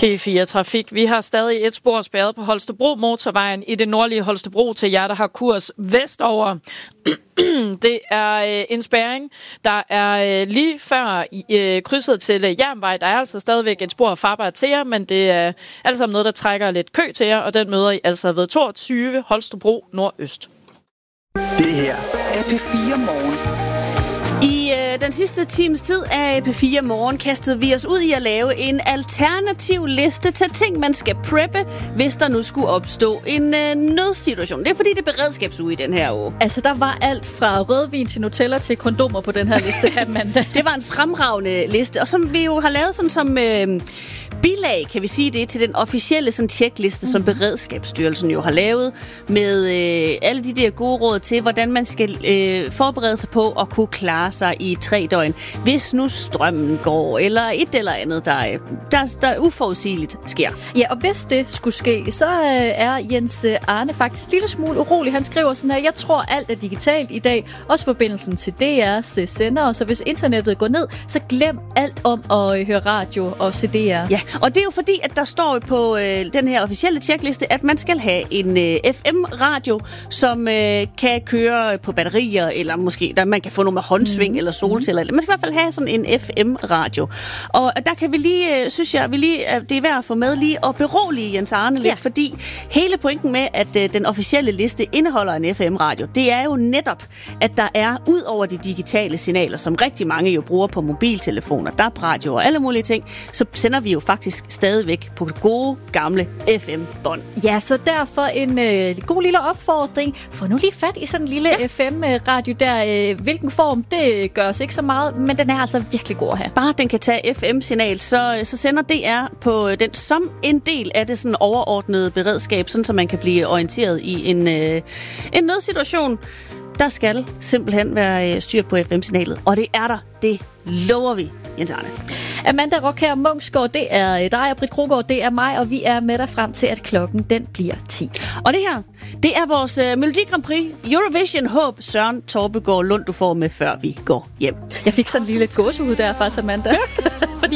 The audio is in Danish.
P4 Trafik. Vi har stadig et spor spærret på Holstebro Motorvejen i det nordlige Holstebro til jer, der har kurs vestover. Det er en spærring, der er lige før krydset til Jernvej. Der er altså stadigvæk et spor farbart til jer, men det er alt sammen noget, der trækker lidt kø til jer, og den møder I altså ved 22 Holstebro Nordøst. Det her er P4 Morgen. I den sidste times tid af P4 Morgen kastede vi os ud i at lave en alternativ liste til ting, man skal preppe, hvis der nu skulle opstå en nødsituation. Det er fordi, det er beredskabsuge i den her uge. Altså, der var alt fra rødvin til Nutella til kondomer på den her liste her mandag. Det var en fremragende liste, og som vi jo har lavet sådan som bilag, kan vi sige det, til den officielle sådan tjekliste, som Beredskabsstyrelsen jo har lavet, med alle de der gode råd til, hvordan man skal forberede sig på at kunne klare sig i 3 døgn, hvis nu strømmen går, eller et eller andet, der uforudsigeligt sker. Ja, og hvis det skulle ske, så er Jens Arne faktisk en lille smule urolig. Han skriver sådan her: jeg tror, alt er digitalt i dag, også forbindelsen til DR's sender, så hvis internettet går ned, så glem alt om at høre radio og CD'er. Ja, og det er jo fordi, at der står på den her officielle tjekliste, at man skal have en FM-radio, som kan køre på batterier, eller måske der man kan få nogle med håndsving eller solceller. Man skal i hvert fald have sådan en FM-radio. Og der kan vi lige, synes jeg, det er værd at få med lige og berolige Jens Arne lidt, fordi hele pointen med, at den officielle liste indeholder en FM-radio, det er jo netop, at der er, ud over de digitale signaler, som rigtig mange jo bruger på mobiltelefoner, DAB-radio og alle mulige ting, så sender vi jo faktisk stadigvæk på gode, gamle FM-bånd. Ja, så derfor en god lille opfordring. Få nu lige fat i sådan en lille FM-radio der. Hvilken form, det gør os ikke så meget, men den er altså virkelig god at have. Bare den kan tage FM-signal, så sender DR på den som en del af det sådan overordnede beredskab, sådan så man kan blive orienteret i en nødsituation. Der skal simpelthen være styr på FM-signalet, og det er der. Det lover vi, Jens Arne. Amanda Rockher Munksgaard, det er dig, og Britt Krogård, det er mig, og vi er med dig frem til, at klokken den bliver 10. Og det her, det er vores Melodi Grand Prix Eurovision håb, Søren Torbegaard Lund, du får med, før vi går hjem. Jeg fik sådan en lille gåsehud der fra Amanda.